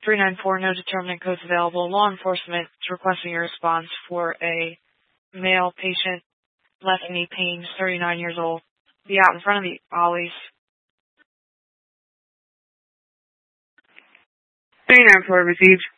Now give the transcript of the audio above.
394, no determinant codes available. Law enforcement is requesting a response for a male patient, left knee pain, 39 years old. Be out in front of the Ollies. 394 received.